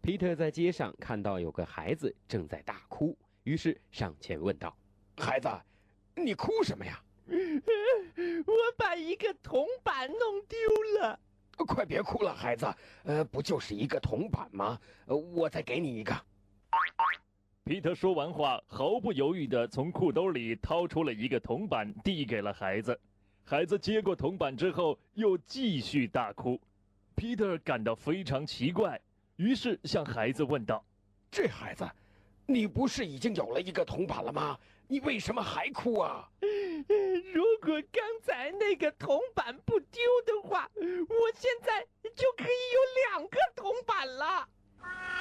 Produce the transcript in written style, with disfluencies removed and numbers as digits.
皮特在街上看到有个孩子正在大哭，于是上前问道：“ 孩子，你哭什么呀？”“ 我把一个铜板弄丢了。”“ 快别哭了，孩子，不就是一个铜板吗？我再给你一个。” 皮特说完话，毫不犹豫地从裤兜里掏出了一个铜板，递给了孩子。孩子接过铜板之后，又继续大哭。皮特感到非常奇怪，于是向孩子问道：“ 这孩子，你不是已经有了一个铜板了吗？你为什么还哭啊？”“ 如果刚才那个铜板不丢的话，我现在就可以有2个铜板了。”